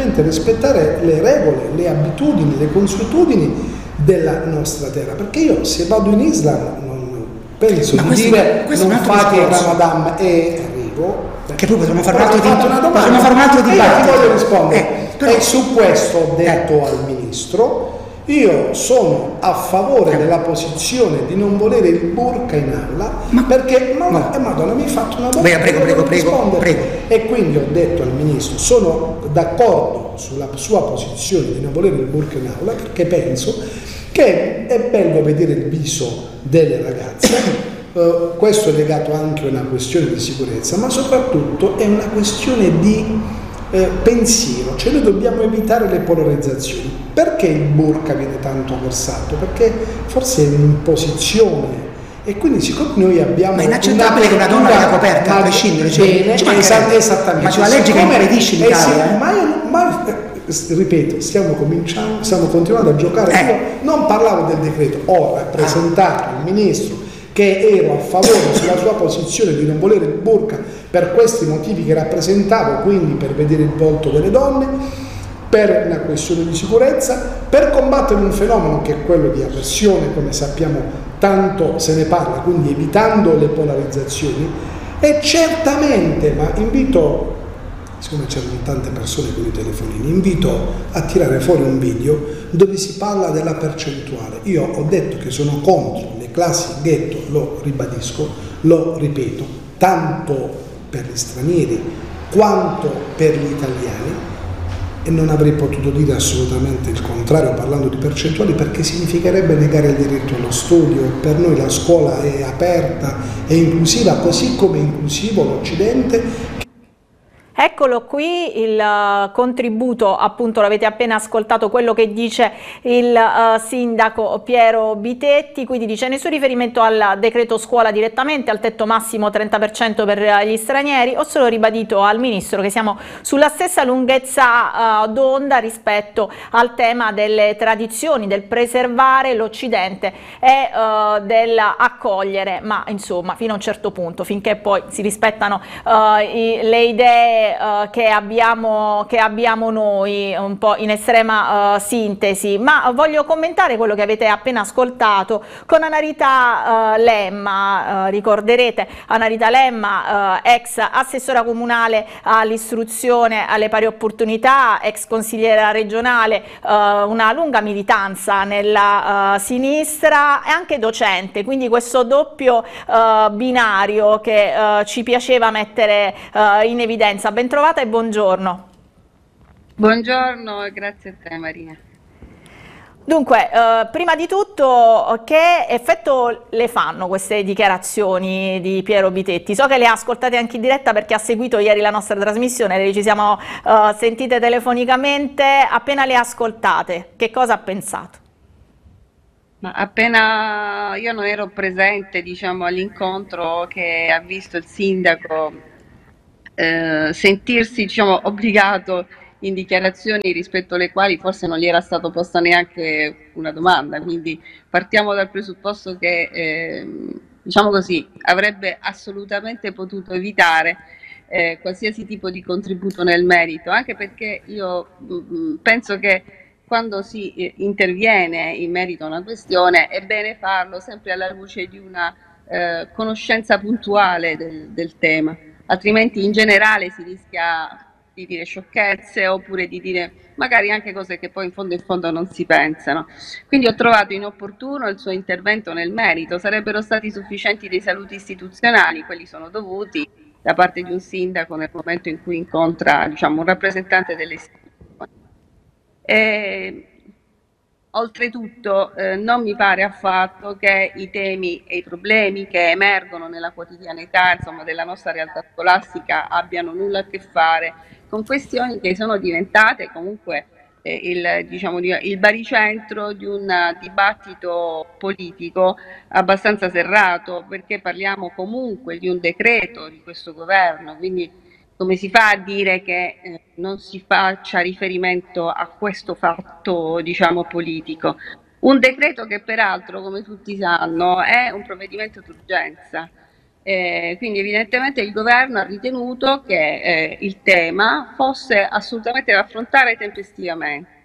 semplicemente rispettare le regole, le abitudini, le consuetudini della nostra terra, perché io se vado in Islam non penso di dire non fate il Ramadan e arrivo, che poi potremmo fare un e altro dibattito. io ti voglio rispondere e su questo ho detto al ministro: io sono a favore della posizione di non volere il burqa in aula, perché Madonna mi ha fatto una domanda, prego. E quindi ho detto al ministro: sono d'accordo sulla sua posizione di non volere il burqa in aula, perché penso che è bello vedere il viso delle ragazze. Questo è legato anche a una questione di sicurezza, ma soprattutto è una questione di pensiero, cioè noi dobbiamo evitare le polarizzazioni. Perché il burqa viene tanto avversato? Perché forse è un'imposizione, e quindi siccome noi abbiamo... Ma è inaccettabile che una donna sia coperta, a prescindere, esattamente. Ma c'è una legge che impedisce l'Italia. Ripeto, stiamo continuando a giocare. Io non parlavo del decreto, ho rappresentato il ministro che ero a favore sulla sua posizione di non volere il burqa per questi motivi che rappresentavo, quindi per vedere il volto delle donne, per una questione di sicurezza, per combattere un fenomeno che è quello di avversione, come sappiamo tanto se ne parla, quindi evitando le polarizzazioni. E certamente, ma invito, siccome c'erano tante persone con i telefonini, invito a tirare fuori un video dove si parla della percentuale. Io ho detto che sono contro le classi ghetto, lo ribadisco, lo ripeto, tanto per gli stranieri quanto per gli italiani, e non avrei potuto dire assolutamente il contrario parlando di percentuali, perché significherebbe negare il diritto allo studio. Per noi la scuola è aperta e inclusiva, così come è inclusivo l'Occidente. Eccolo qui il contributo, appunto l'avete appena ascoltato, quello che dice il sindaco Piero Bitetti. Quindi dice: nessun riferimento al decreto scuola direttamente, al tetto massimo 30% per gli stranieri. Ho solo ribadito al ministro che siamo sulla stessa lunghezza d'onda rispetto al tema delle tradizioni, del preservare l'Occidente e dell'accogliere, ma insomma fino a un certo punto, finché poi si rispettano le idee che abbiamo noi, un po' in estrema sintesi. Ma voglio commentare quello che avete appena ascoltato con Anarita Lemma. Ricorderete Anarita Lemma, ex assessora comunale all'istruzione, alle pari opportunità, ex consigliera regionale, una lunga militanza nella sinistra e anche docente, quindi questo doppio binario che ci piaceva mettere in evidenza. Bentrovata e buongiorno. Buongiorno e grazie a te Maria. Dunque, prima di tutto, che effetto le fanno queste dichiarazioni di Piero Bitetti? So che le ha ascoltate anche in diretta perché ha seguito ieri la nostra trasmissione, ci siamo sentite telefonicamente. Appena le ha ascoltate, che cosa ha pensato? Ma appena io non ero presente, diciamo, all'incontro che ha visto il sindaco sentirsi, diciamo, obbligato in dichiarazioni rispetto alle quali forse non gli era stato posta neanche una domanda, quindi partiamo dal presupposto che diciamo così, avrebbe assolutamente potuto evitare qualsiasi tipo di contributo nel merito, anche perché io penso che quando si interviene in merito a una questione è bene farlo sempre alla luce di una conoscenza puntuale del tema, altrimenti in generale si rischia di dire sciocchezze oppure di dire magari anche cose che poi in fondo non si pensano. Quindi ho trovato inopportuno il suo intervento nel merito. Sarebbero stati sufficienti dei saluti istituzionali, quelli sono dovuti da parte di un sindaco nel momento in cui incontra, diciamo, un rappresentante delle istituzioni. Oltretutto non mi pare affatto che i temi e i problemi che emergono nella quotidianità, insomma, della nostra realtà scolastica abbiano nulla a che fare con questioni che sono diventate comunque il baricentro di un dibattito politico abbastanza serrato, perché parliamo comunque di un decreto di questo governo, quindi come si fa a dire che non si faccia riferimento a questo fatto, diciamo, politico? Un decreto che peraltro, come tutti sanno, è un provvedimento d'urgenza. Quindi evidentemente il governo ha ritenuto che il tema fosse assolutamente da affrontare tempestivamente.